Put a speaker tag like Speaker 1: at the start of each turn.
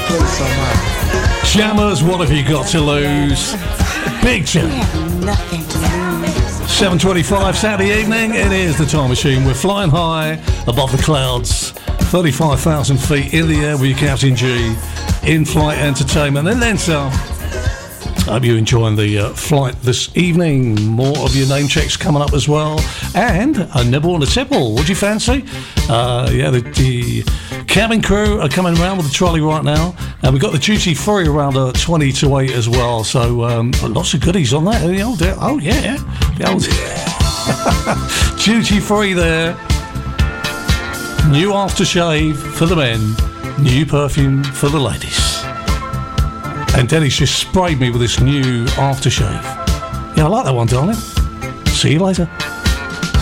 Speaker 1: place so much.
Speaker 2: Jammers, what have you got to lose? Big Jam. 7:25 Saturday evening. It is the Time Machine. We're flying high above the clouds, 35,000 feet in the air with your Captain G, in-flight entertainment, and then some. I hope you're enjoying the flight this evening. More of your name checks coming up as well. And a nibble and a tipple. What do you fancy? The cabin crew are coming around with the trolley right now. And we've got the duty free around 20 to 8 as well. So lots of goodies on that. The old duty free there. New aftershave for the men. New perfume for the ladies. And Dennis just sprayed me with this new aftershave. Yeah, I like that one, darling. See you later.